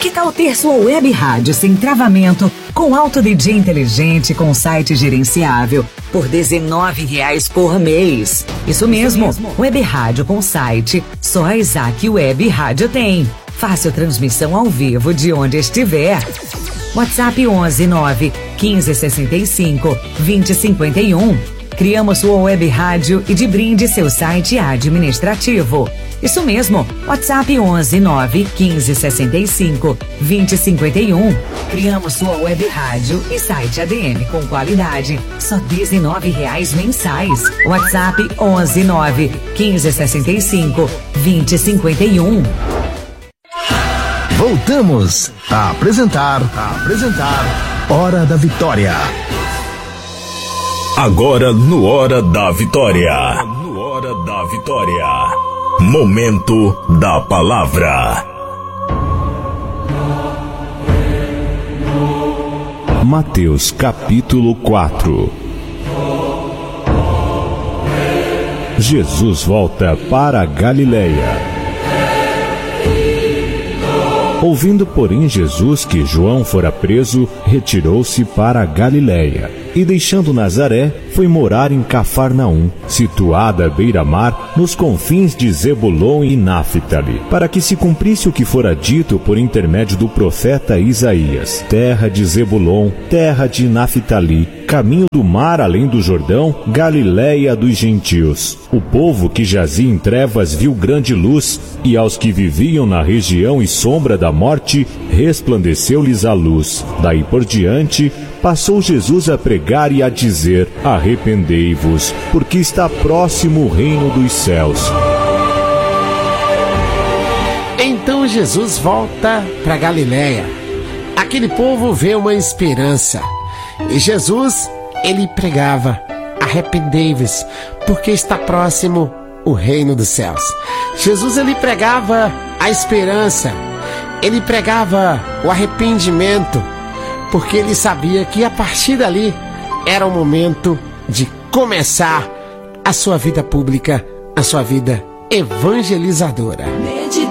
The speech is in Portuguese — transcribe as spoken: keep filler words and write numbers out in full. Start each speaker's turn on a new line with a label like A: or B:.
A: Que tal ter sua web rádio sem travamento, com alto D J inteligente, com site gerenciável, por dezenove reais por mês? Isso mesmo, Isso mesmo. Web rádio com site, só a Isaac Web Rádio tem. Fácil transmissão ao vivo de onde estiver. WhatsApp onze nove quinze sessenta e cinco vinte cinquenta e um. Criamos sua web rádio e de brinde seu site administrativo. Isso mesmo, WhatsApp onze nove quinze sessenta e cinco vinte cinquenta e um. Criamos sua web rádio e site A D M com qualidade, só dezenove reais mensais. WhatsApp onze nove quinze sessenta e cinco vinte cinquenta e um.
B: Voltamos a apresentar, a apresentar Hora da Vitória.
C: Agora no Hora da Vitória. No Hora da Vitória. Momento da Palavra. Mateus capítulo quatro. Jesus volta para a Galileia. Ouvindo, porém, Jesus que João fora preso, retirou-se para a Galileia, e deixando Nazaré, foi morar em Cafarnaum, situada à beira-mar, nos confins de Zebulon e Náftali, para que se cumprisse o que fora dito por intermédio do profeta Isaías: terra de Zebulon, terra de Náftali, caminho do mar além do Jordão, Galileia dos gentios. O povo que jazia em trevas viu grande luz, e aos que viviam na região e sombra da morte, resplandeceu-lhes a luz. Daí por diante, passou Jesus a pregar e a dizer: arrependei-vos, porque está próximo o reino dos céus.
D: Então Jesus volta para Galileia. Aquele povo vê uma esperança. E Jesus, ele pregava: arrependei-vos, porque está próximo o reino dos céus. Jesus, ele pregava a esperança. Ele pregava o arrependimento, porque ele sabia que a partir dali era o momento de começar a sua vida pública, a sua vida evangelizadora.